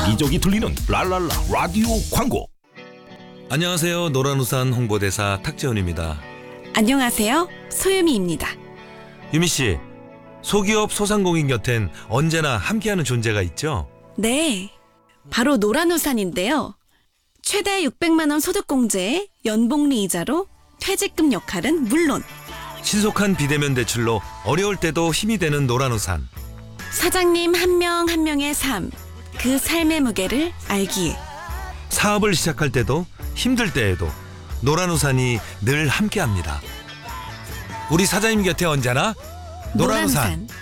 여기저기 들리는 랄랄라 라디오 광고. 안녕하세요. 노란우산 홍보대사 탁재훈입니다. 안녕하세요. 소유미입니다. 유미 씨, 소기업 소상공인 곁엔 언제나 함께하는 존재가 있죠? 네, 바로 노란우산인데요. 최대 600만 원 소득공제에 연복리 이자로 퇴직금 역할은 물론 신속한 비대면 대출로 어려울 때도 힘이 되는 노란우산. 사장님 한 명 한 명의 삶, 그 삶의 무게를 알기에 사업을 시작할 때도 힘들 때에도 노란우산이 늘 함께합니다. 우리 사장님 곁에 언제나 노란우산.